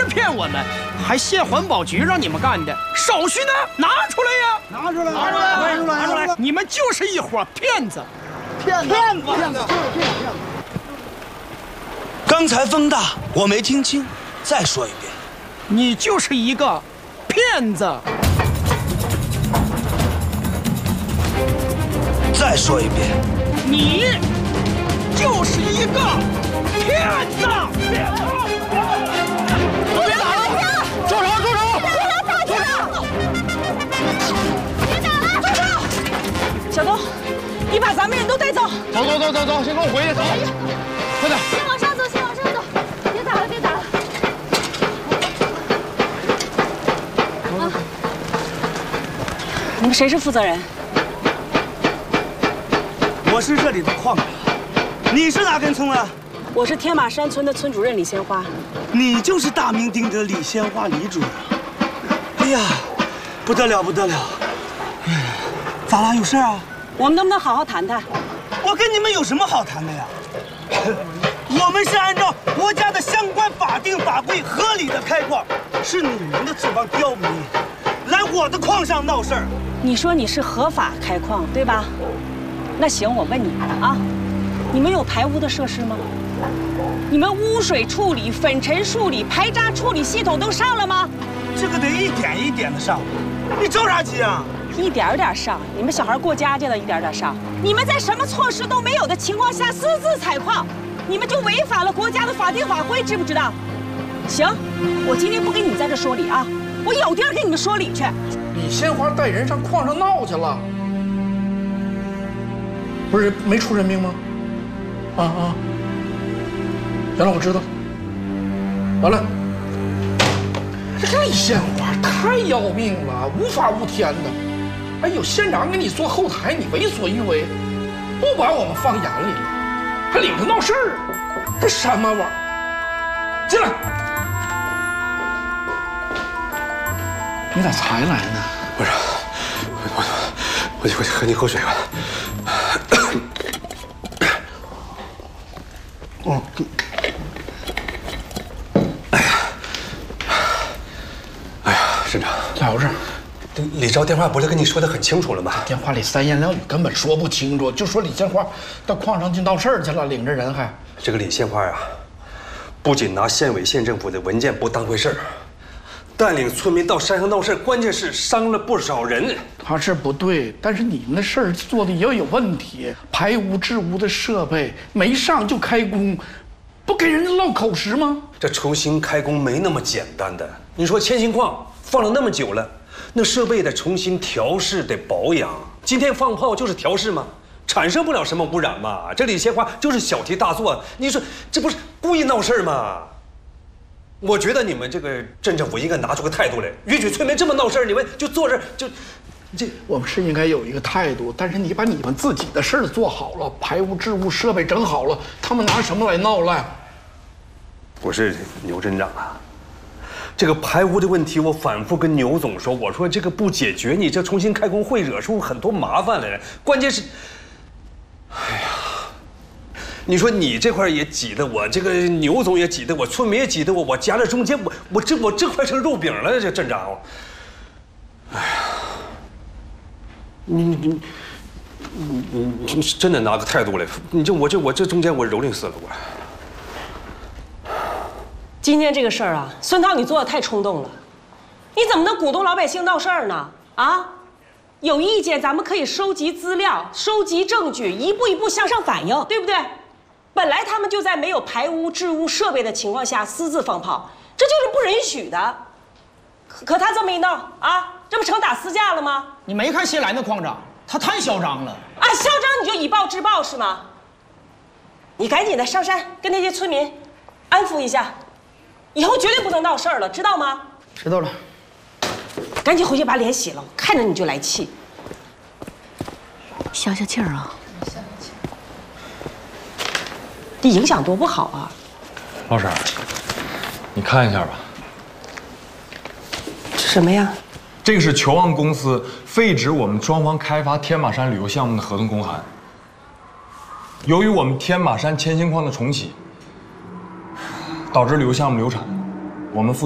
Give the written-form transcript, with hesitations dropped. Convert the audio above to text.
骗我们，还谢环保局让你们干的，手续呢？拿出来呀！ 拿出来！ 拿出来！你们就是一伙骗子！ 骗子！ 刚才风大，我没听清，再说一遍。 你就是一个骗子！ 再说一遍。 你就是一个骗子！别打了！住手！别打了！住手！ 小东，你把咱们人都带走。 走，先跟我回去，走，快点。 先往上走，别打了。 你们谁是负责人？ 我是这里的矿长，你是哪根葱啊？ 我是天马山村的村主任李鲜花。 你就是大名鼎鼎的李鲜花李主任。哎呀，不得了！哎呀，咋了？有事啊？ 我们能不能好好谈谈？ 我跟你们有什么好谈的呀？我们是按照国家的相关法定法规合理的开矿，是你们的这帮刁民来我的矿上闹事儿。 你说你是合法开矿，对吧？那行，我问你们啊，你们有排污的设施吗？你们污水处理、粉尘处理、排渣处理系统都上了吗？ 这个得一点一点的上，你着啥急啊？ 一点点上，你们小孩过家家的一点点上。你们在什么措施都没有的情况下私自采矿，你们就违反了国家的法定法规，知不知道？行，我今天不跟你们在这说理啊，我有地儿跟你们说理去。 李鲜花带人上矿上闹去了，不是没出人命吗？行了，我知道。完了，这李鲜花太要命了，无法无天的。哎呦，县长给你坐后台，你为所欲为，不把我们放眼里了，还领着闹事儿，这什么玩意儿？进来。你咋才来呢？ 不是，我去喝你口水吧。哎呀，省长， 咋回事？ 李昭电话不是跟你说的很清楚了吗？ 电话里三言两语根本说不清楚，就说李鲜花到矿上去闹事儿去了，领着人还。 这个李鲜花呀，不仅拿县委县政府的文件不当回事儿，带领村民到山上闹事儿，关键是伤了不少人。 他是不对，但是你们的事儿做的也有问题，排污治污的设备没上就开工，不给人家落口实吗？ 这重新开工没那么简单的。你说千兴矿放了那么久了，那设备得重新调试，得保养。今天放炮就是调试吗？产生不了什么污染嘛。这李鲜花就是小题大做，你说这不是故意闹事吗？我觉得你们这个镇政府应该拿出个态度来，允许村民这么闹事，你们就坐这儿就， 我们是应该有一个态度，但是你把你们自己的事儿做好了，排污治污设备整好了，他们拿什么来闹来？ 我是牛镇长啊，这个排污的问题，我反复跟牛总说，我说这个不解决，你这重新开工会惹出很多麻烦来。关键是，哎呀，你说你这块也挤得我，这个牛总也挤得我，村民也挤得我，我夹在中间，我这快成肉饼了，这镇长。哎呀，你真的拿个态度来，我这中间我蹂躏死了我。 今天这个事儿啊，孙涛，你做的太冲动了，你怎么能鼓动老百姓闹事儿呢？啊，有意见咱们可以收集资料、收集证据，一步一步向上反映，对不对？本来他们就在没有排污治污设备的情况下私自放炮，这就是不允许的。可他这么一闹啊，这不成打私架了吗？ 你没看新来的矿长，他太嚣张了。 啊，嚣张你就以暴制暴是吗？你赶紧的上山跟那些村民安抚一下。以后绝对不能闹事儿了，知道吗？ 知道了。 赶紧回去把脸洗了，看着你就来气。 消消气儿啊！ 这影响多不好啊！ 老婶儿，你看一下吧。 这什么呀？ 这个是球旺公司废止我们双方开发天马山旅游项目的合同公函。由于我们天马山千兴矿的重启，导致旅游项目流产，我们负